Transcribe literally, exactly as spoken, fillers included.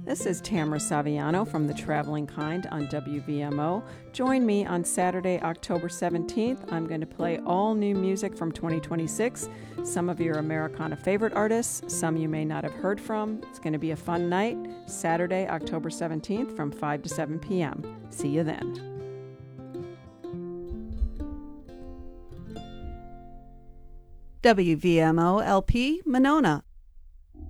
This is Tamara Saviano from The Traveling Kind on W V M O. Join me on Saturday, October seventeenth. I'm going to play all new music from twenty twenty-six, some of your Americana favorite artists, some you may not have heard from. It's going to be a fun night, Saturday, October seventeenth from five to seven p.m. See you then. W V M O L P Monona,